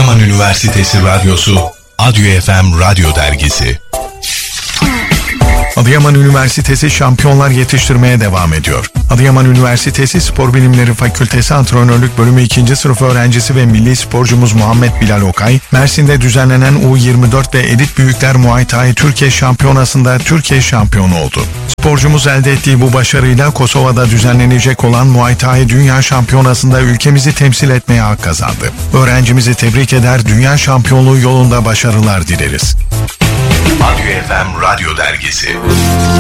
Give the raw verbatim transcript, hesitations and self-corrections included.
Adıyaman Üniversitesi Radyosu, Adyo F M Radyo Dergisi. Adıyaman Üniversitesi şampiyonlar yetiştirmeye devam ediyor. Adıyaman Üniversitesi Spor Bilimleri Fakültesi Antrenörlük Bölümü ikinci sınıf öğrencisi ve milli sporcumuz Muhammed Bilal Okay, Mersin'de düzenlenen U yirmi dört ve Elit Büyükler Muay Thai Türkiye Şampiyonası'nda Türkiye şampiyonu oldu. Sporcumuz elde ettiği bu başarıyla Kosova'da düzenlenecek olan Muay Thai Dünya Şampiyonası'nda ülkemizi temsil etmeye hak kazandı. Öğrencimizi tebrik eder, dünya şampiyonluğu yolunda başarılar dileriz. Adyo F M Radyo Dergisi.